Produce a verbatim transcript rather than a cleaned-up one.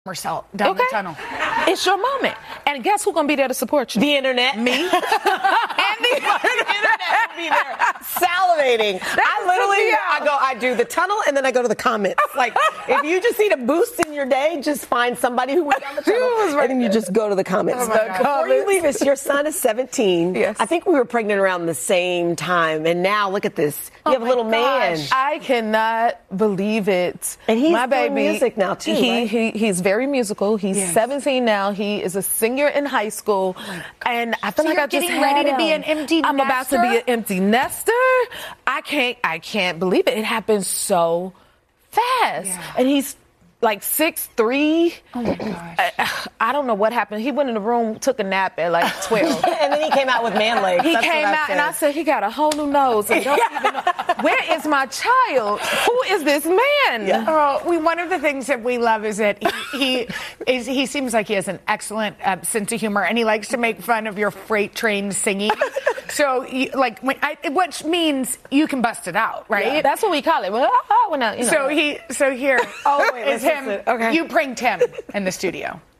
Marcel, down okay. the tunnel. It's your moment. And guess who's going to be there to support you? The internet. Me. And the internet will be there salivating. That's I literally, yeah. I go, I do the tunnel and then I go to the comments. Like, if you just need a boost in your day, just find somebody who went down the tunnel right and then you just go to the comments. Oh my God. Before you leave us, your son is seventeen. Yes. I think we were pregnant around the same time. And now, look at this. You Oh have a little my man. gosh. I cannot believe it. And he's My doing baby, music now, too, He, right? he He's very musical. He's Yes. seventeen now. He is a senior in high school. And I feel So like you're I just getting ready had to be him. an empty I'm about to be nester? an empty nester. I can't, I can't believe it. It happened so fast. Yeah. And he's like six three. Oh my gosh. I, I don't know what happened. He went in the room, took a nap at like twelve. And then he came out with man legs. He That's came what out said. and I said, he got a whole new nose. And don't even know, where is my child? Who is this man? Yeah. Oh, we, one of the things that we love is that he, he is he seems like he has an excellent uh, sense of humor, and he likes to make fun of your freight train singing. So, you, like, when I, which means you can bust it out, right? Yeah, that's what we call it. Well, ah, ah, when I, you know. So he, so here, Oh, wait, is let's him. listen. Okay. You pranked him in the studio.